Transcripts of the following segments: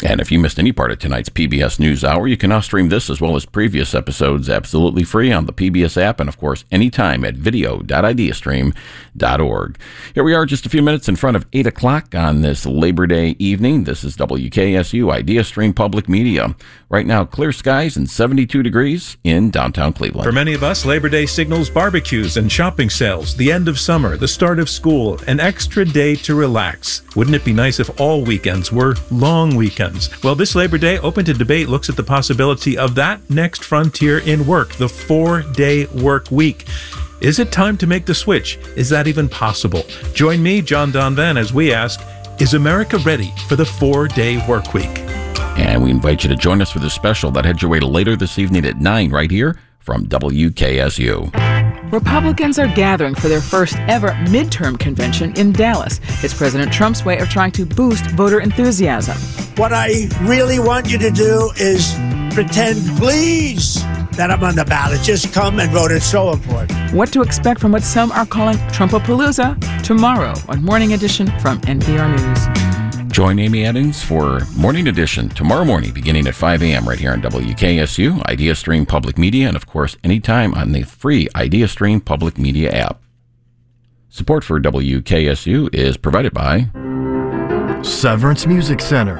And if you missed any part of tonight's PBS NewsHour, you can now stream this as well as previous episodes absolutely free on the PBS app and, of course, anytime at video.ideastream.org. Here we are just a few minutes in front of 8 o'clock on this Labor Day evening. This is WKSU IdeaStream Public Media. Right now, clear skies and 72 degrees in downtown Cleveland. For many of us, Labor Day signals barbecues and shopping sales, the end of summer, the start of school, an extra day to relax. Wouldn't it be nice if all weekends were long weekends? Well, this Labor Day, Open to Debate looks at the possibility of that next frontier in work, the 4-day work week. Is it time to make the switch? Is that even possible? Join me, John Donvan, as we ask, is America ready for the 4-day work week? And we invite you to join us for this special that heads your way later this evening at 9 right here from WKSU. Republicans are gathering for their first ever midterm convention in Dallas. It's President Trump's way of trying to boost voter enthusiasm. What I really want you to do is pretend, please, that I'm on the ballot. Just come and vote. It's so important. What to expect from what some are calling Trumpapalooza tomorrow on Morning Edition from NPR News. Join Amy Eddings for Morning Edition tomorrow morning beginning at 5 a.m. right here on WKSU, IdeaStream Public Media, and of course anytime on the free IdeaStream Public Media app. Support for WKSU is provided by Severance Music Center,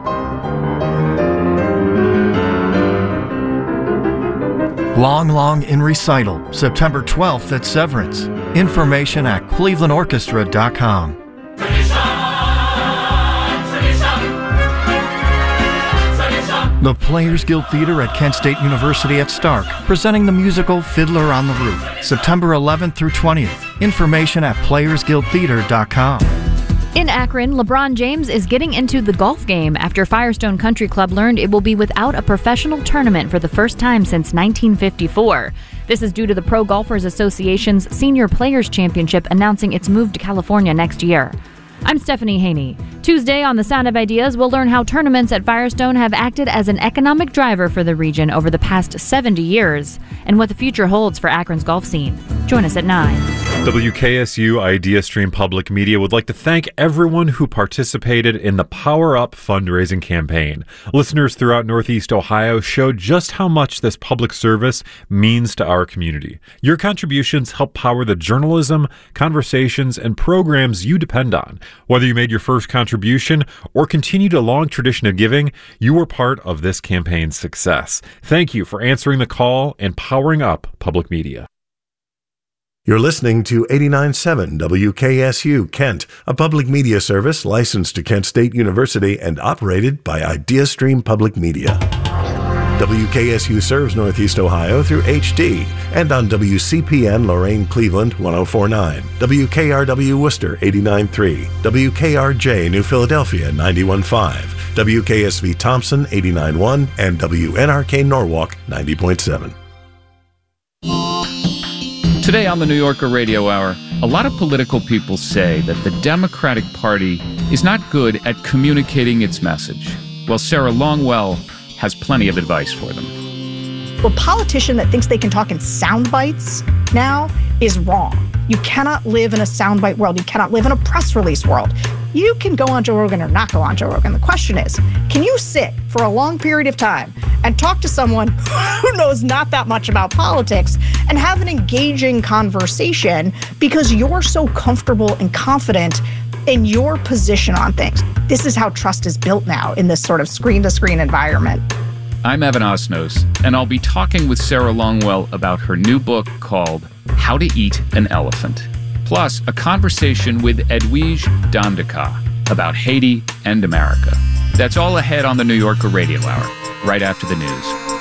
Long Long in Recital, September 12th at Severance. Information at clevelandorchestra.com. The Players Guild Theater at Kent State University at Stark, presenting the musical Fiddler on the Roof, September 11th through 20th. Information at playersguildtheater.com. In Akron, LeBron James is getting into the golf game after Firestone Country Club learned it will be without a professional tournament for the first time since 1954. This is due to the Pro Golfers Association's Senior Players Championship announcing its move to California next year. I'm Stephanie Haney. Tuesday on The Sound of Ideas, we'll learn how tournaments at Firestone have acted as an economic driver for the region over the past 70 years, and what the future holds for Akron's golf scene. Join us at 9. WKSU IdeaStream Public Media would like to thank everyone who participated in the Power Up fundraising campaign. Listeners throughout Northeast Ohio showed just how much this public service means to our community. Your contributions help power the journalism, conversations, and programs you depend on. Whether you made your first contribution or continued a long tradition of giving, you were part of this campaign's success. Thank you for answering the call and powering up public media. You're listening to 89.7 WKSU Kent, a public media service licensed to Kent State University and operated by IdeaStream Public Media. WKSU serves Northeast Ohio through HD and on WCPN Lorain Cleveland 104.9, WKRW Worcester 89.3, WKRJ New Philadelphia 91.5, WKSV Thompson 89.1, and WNRK Norwalk 90.7. Today on the New Yorker Radio Hour, a lot of political people say that the Democratic Party is not good at communicating its message. Well, Sarah Longwell has plenty of advice for them. A politician that thinks they can talk in sound bites now is wrong. You cannot live in a soundbite world. You cannot live in a press release world. You can go on Joe Rogan or not go on Joe Rogan. The question is, can you sit for a long period of time and talk to someone who knows not that much about politics and have an engaging conversation because you're so comfortable and confident in your position on things? This is how trust is built now in this sort of screen-to-screen environment. I'm Evan Osnos, and I'll be talking with Sarah Longwell about her new book called How to Eat an Elephant. Plus, a conversation with Edwige Dandekar about Haiti and America. That's all ahead on the New Yorker Radio Hour, right after the news.